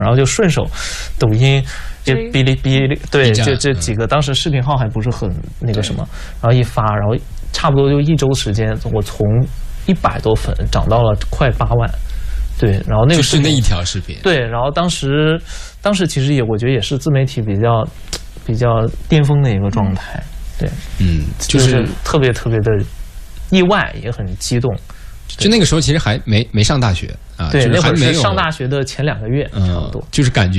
然后就顺手，抖音、哔哩哔哩，对，这几个当时视频号还不是很那个什么，然后一发，然后差不多就1周时间，我从100多粉涨到了快8万。对，然后那个就是那一条视频。 对，然后当时其实我觉得也是自媒体比较巅峰的一个状态。对，就是特别特别的意外，也很激动。 就那个时候其实还没上大学啊， 对，那会儿是上大学的前2个月，差不多， 就是感觉。